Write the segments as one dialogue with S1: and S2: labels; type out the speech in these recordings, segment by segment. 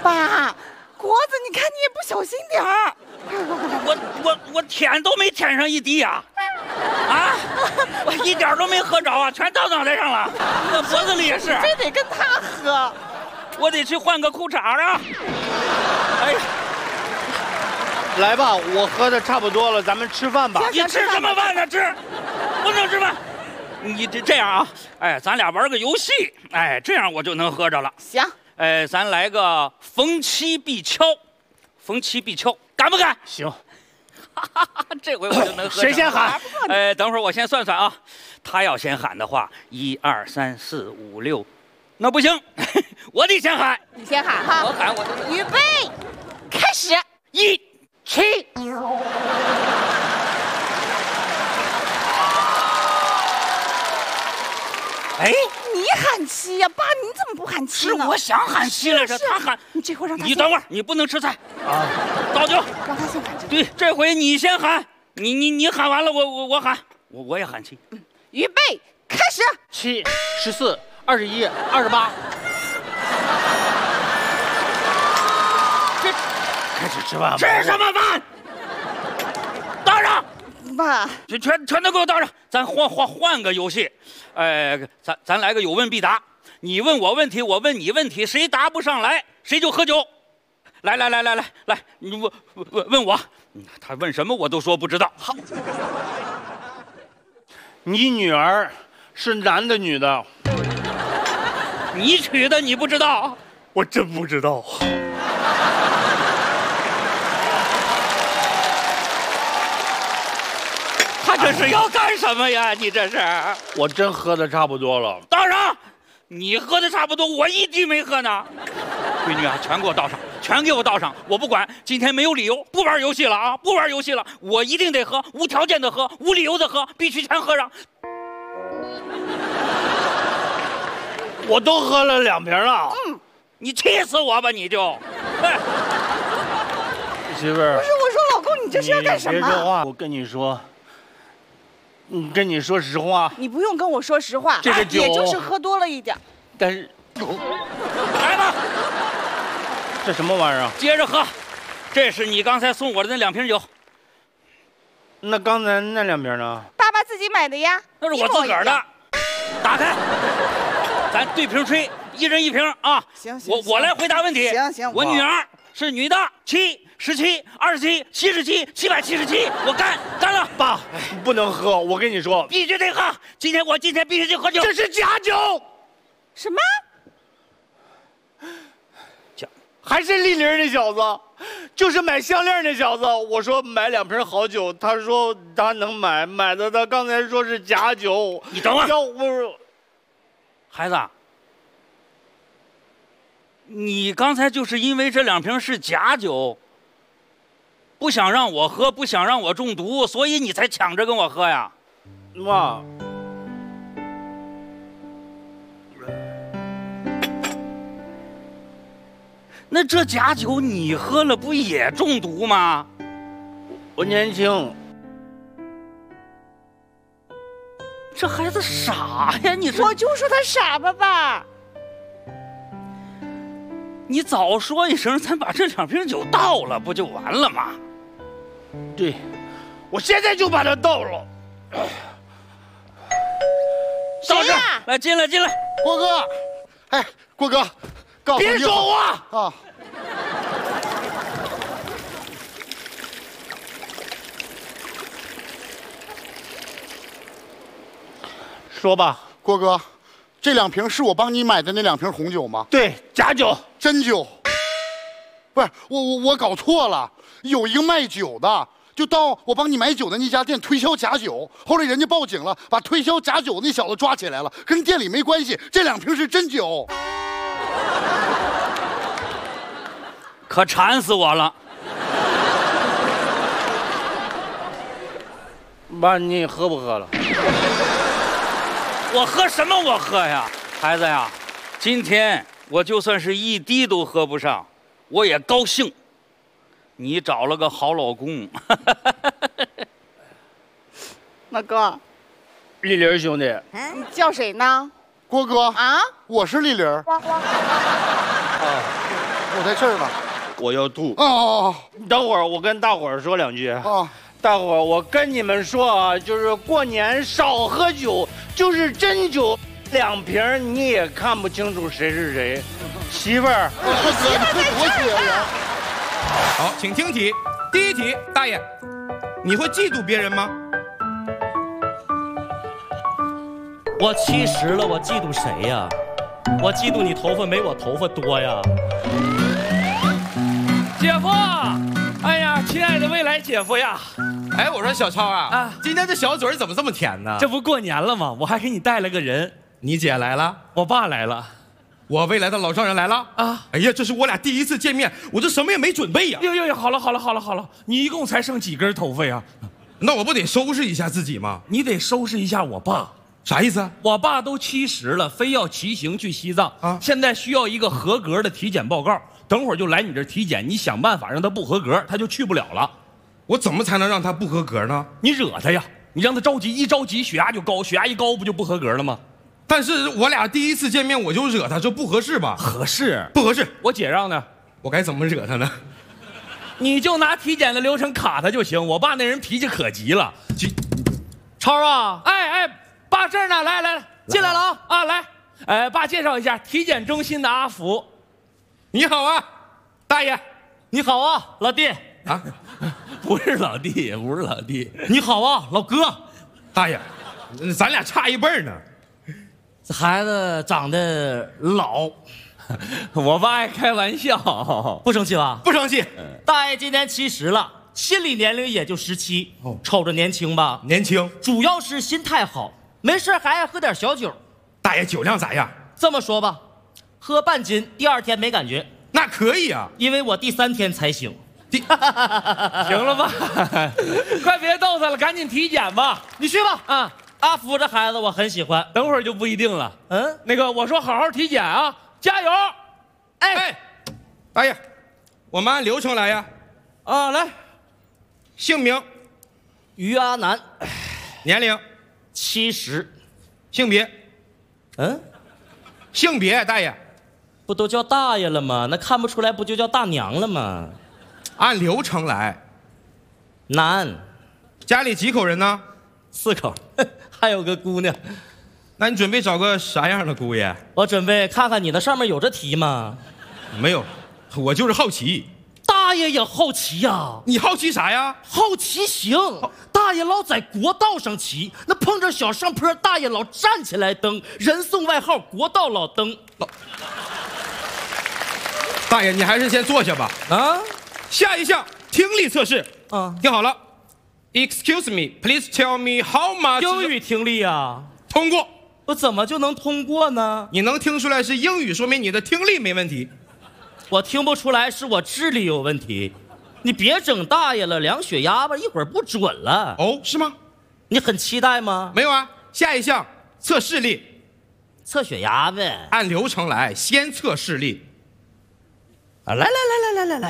S1: 爸，锅子，你看你也不小心点儿。
S2: 我舔都没舔上一滴呀！啊，我一点都没喝着啊，全到脑袋上了，那脖子里也是。
S1: 非得跟他喝，
S2: 我得去换个裤衩啊！哎呀，
S3: 来吧，我喝的差不多了，咱们吃饭吧。
S2: 你吃什么饭呢？吃，不能吃饭。你这样啊，哎，咱俩玩个游戏，哎，这样我就能喝着了。
S1: 行，
S2: 哎，咱来个逢七必敲，逢七必敲，敢不敢？
S3: 行，
S2: 这回我就能喝。
S3: 谁先喊？
S2: 等会儿我先算算啊，他要先喊的话，1、2、3、4、5、6，那不行，我得先喊。
S1: 你先喊哈。
S2: 我喊我就
S1: 预备，开始。
S2: 1、7。哎，
S1: 你喊七呀，爸，你怎么不喊七呢？
S2: 是我想喊七来着，他喊。
S1: 你这回让他。
S2: 你等会儿，你不能吃菜啊！倒酒，
S1: 让他先喊这个。
S2: 对，这回你先喊，你喊完了，我喊，我也喊七。
S1: 预备，开始。
S3: 7、14、21、28。开始吃饭吧。
S2: 吃什么饭？倒上。
S1: 爸，
S2: 全都给我倒上。咱换个游戏，咱来个有问必答。你问我问题，我问你问题，谁答不上来，谁就喝酒。来，你问我，他问什么我都说不知道。好，
S3: 你女儿是男的女的？
S2: 你娶的你不知道？
S3: 我真不知道。
S2: 他这是要干什么呀？你这是？
S3: 我真喝的差不多了。
S2: 倒上，你喝的差不多，我一滴没喝呢。闺女啊，全给我倒上，全给我倒上，我不管。今天没有理由，不玩游戏了啊！不玩游戏了，我一定得喝，无条件的喝，无理由的喝，必须全喝上。
S3: 我都喝了2瓶了。
S2: 你气死我吧你就！哎，
S3: 媳妇儿，
S1: 不是我说，老公，你这是要干什么？
S3: 别说话，我跟你说。跟你说实话，
S1: 你不用跟我说实话，
S3: 这个酒
S1: 也就是喝多了一点。
S3: 但是，
S2: 来吧，
S3: 这什么玩意儿？
S2: 接着喝。这是你刚才送我的那2瓶酒。
S3: 那刚才那2瓶呢？
S1: 爸爸自己买的呀，
S2: 那是我自个儿的。打开，咱对瓶吹，一人1瓶啊。
S1: 行，
S2: 我来回答问题。
S1: 行，
S2: 我女儿是女的，7、17、27、77、777，我干了。
S3: 爸，不能喝，我跟你说，
S2: 必须得喝。今天必须得喝酒，
S3: 这是假酒。
S1: 什么？
S3: 还是丽玲那小子，就是买项链那小子。我说买2瓶好酒，他说他能买的，他刚才说是假酒。
S2: 你等会儿，
S3: 要不，
S2: 孩子，你刚才就是因为这2瓶是假酒，不想让我喝，不想让我中毒，所以你才抢着跟我喝呀？
S3: 妈。
S2: 那这假酒你喝了不也中毒吗？
S3: 我年轻。
S2: 这孩子傻呀！你说，
S1: 我就说他傻吧，爸。
S2: 你早说一声，咱把这2瓶酒倒了，不就完了吗？
S3: 对，我现在就把它倒了。
S1: 倒这，
S2: 来进来，
S4: 郭哥，哎，郭哥，告诉你
S2: 别说话
S4: 啊！
S3: 说吧，
S4: 郭哥，这2瓶是我帮你买的那2瓶红酒吗？
S3: 对，假酒，
S4: 真酒。不是我搞错了，有一个卖酒的，就到我帮你买酒的那家店推销假酒，后来人家报警了，把推销假酒那小子抓起来了，跟店里没关系，这2瓶是真酒。
S2: 可馋死我了！
S3: 爸，你喝不喝了？
S2: 我喝什么？我喝呀，孩子呀，今天我就算是一滴都喝不上，我也高兴。你找了个好老公。
S1: 老公，
S3: 丽玲兄弟，
S1: 你叫谁呢？
S4: 郭哥
S1: 啊，
S4: 我是丽玲。
S3: 我
S4: 在这儿呢。
S3: 我要吐。
S4: 哦
S3: 等会儿我跟大伙儿说两句。
S4: 哦
S3: 大伙儿，我跟你们说啊，就是过年少喝酒，就是真酒2瓶，你也看不清楚谁是谁。媳妇儿，
S4: 哥，你快多些呀！
S5: 好，请听题。第一题，大爷，你会嫉妒别人吗？
S6: 我70了，我嫉妒谁呀？我嫉妒你头发没我头发多呀。
S7: 姐夫，哎呀，亲爱的未来姐夫呀，
S5: 哎，我说小超啊，今天这小嘴怎么这么甜呢？
S7: 这不过年了吗？我还给你带了个人，
S5: 你姐来了，
S7: 我爸来了，
S5: 我未来的老丈人来了
S7: 啊！
S5: 哎呀，这是我俩第一次见面，我这什么也没准备呀。
S7: 哟，好了，你一共才剩几根头发呀？
S5: 那我不得收拾一下自己吗？
S7: 你得收拾一下我爸。
S5: 啥意思啊？
S7: 我爸都70了，非要骑行去西藏啊！现在需要一个合格的体检报告，等会儿就来你这体检，你想办法让他不合格，他就去不了了。
S5: 我怎么才能让他不合格呢？
S7: 你惹他呀！你让他着急，一着急血压就高，血压一高不就不合格了吗？
S5: 但是我俩第一次见面我就惹他，这不合适吧？
S7: 合适，
S5: 不合适。
S7: 我姐让呢，
S5: 我该怎么惹他呢？
S7: 你就拿体检的流程卡他就行。我爸那人脾气可急了。超啊，哎，爸这儿呢，来，进来了啊，来，爸介绍一下，体检中心的阿福。
S5: 你好啊，大爷。
S6: 你好啊，老弟。
S5: 啊，
S7: 不是老弟。
S6: 你好啊，老哥。
S5: 大爷，咱俩差一辈儿呢。
S6: 这孩子长得老，
S7: 我爸爱开玩笑，
S6: 不生气吧？
S5: 不生气。
S6: 大爷今年70了，心理年龄也就17，瞅着年轻吧？
S5: 年轻，
S6: 主要是心态好，没事还爱喝点小酒。
S5: 大爷酒量咋样？
S6: 这么说吧，喝半斤，第2天没感觉。
S5: 那可以啊，
S6: 因为我第3天才醒。
S7: 行了吧？快别逗他了，赶紧体检吧。
S6: 你去吧。
S7: 啊，
S6: 阿福这孩子我很喜欢，
S7: 等会儿就不一定了。
S6: 那
S7: 个我说好好体检啊，加油！
S5: 哎，大爷，我们按流程来呀。
S6: 啊，来，
S5: 姓名
S6: 于阿南，
S5: 年龄
S6: 70，
S5: 性别性别，大爷
S6: 不都叫大爷了吗？那看不出来不就叫大娘了吗？
S5: 按流程来。
S6: 男，
S5: 家里几口人呢
S6: ？4口，还有个姑娘。
S5: 那你准备找个啥样的姑爷？
S6: 我准备看看你那上面有这题吗？
S5: 没有，我就是好奇。
S6: 大爷也好奇呀。
S5: 你好奇啥呀？
S6: 好奇行。大爷老在国道上骑，那碰着小上坡，大爷老站起来蹬，人送外号国道老蹬。
S5: 大爷，你还是先坐下吧。
S6: 啊，
S5: 下一项听力测试。听好了。Excuse me, please tell me how much。
S6: 英语听力啊。
S5: 通过。
S6: 我怎么就能通过呢？
S5: 你能听出来是英语，说明你的听力没问题。
S6: 我听不出来，是我智力有问题。你别整大爷了，量血压吧，一会儿不准了。
S5: 哦，是吗？
S6: 你很期待吗？
S5: 没有啊。下一项测视力。
S6: 测血压呗。
S5: 按流程来，先测视力。
S6: 啊，来。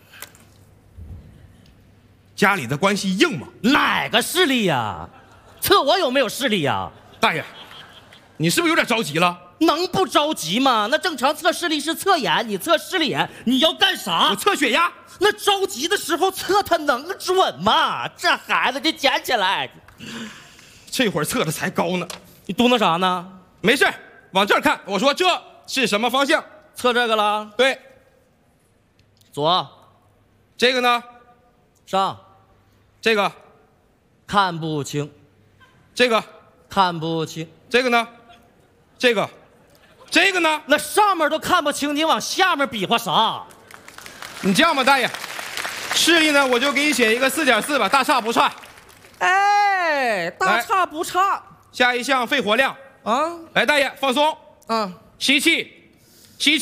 S5: 家里的关系硬吗？
S6: 哪个视力呀？测我有没有视力呀？
S5: 大爷，你是不是有点着急了？
S6: 能不着急吗？那正常测视力是测眼，你测视力眼，你要干啥？
S5: 我测血压。
S6: 那着急的时候测它能准吗？这孩子就捡起来。
S5: 这会儿测的才高呢。
S6: 你嘟囔啥呢？
S5: 没事，往这儿看。我说这是什么方向？
S6: 测这个了。
S5: 对。
S6: 左。
S5: 这个呢？
S6: 上。
S5: 这个
S6: 看不清。
S5: 这个
S6: 看不清。
S5: 这个呢？这个呢？
S6: 那上面都看不清，你往下面比划啥？
S5: 你这样吧，大爷，视力呢我就给你写一个4.4吧，大差不差。
S6: 哎，大差不差。
S5: 下一项肺活量啊，来，大爷放松。吸气，吸，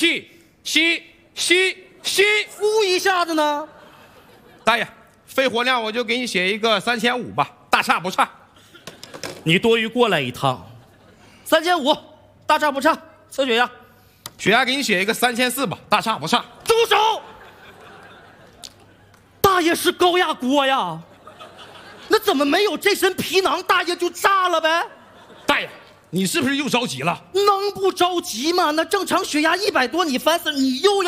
S6: 呼一下子呢。
S5: 大爷，肺活量我就给你写一个3500吧，大差不差。
S6: 你多余过来一趟，3500，大差不差。测血压，
S5: 血压给你写一个3400吧，大差不差。
S6: 住手！大爷是高压锅呀，那怎么没有这身皮囊，大爷就炸了呗？
S5: 大爷，你是不是又着急了？
S6: 能不着急吗？那正常血压100多，你烦死，你又要。